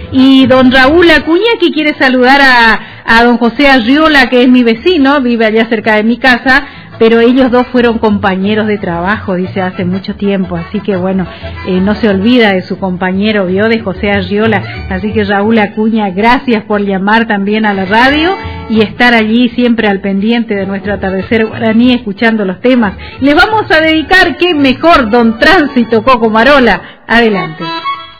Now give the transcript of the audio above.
Y don Raúl Acuña, que quiere saludar a don José Arriola, que es mi vecino, vive allá cerca de mi casa, pero ellos dos fueron compañeros de trabajo, dice, hace mucho tiempo, así que bueno, no se olvida de su compañero, vio, de José Arriola. Así que Raúl Acuña, gracias por llamar también a la radio y estar allí siempre al pendiente de nuestro atardecer guaraní, escuchando los temas. Les vamos a dedicar, qué mejor, don Tránsito Coco Marola. Adelante.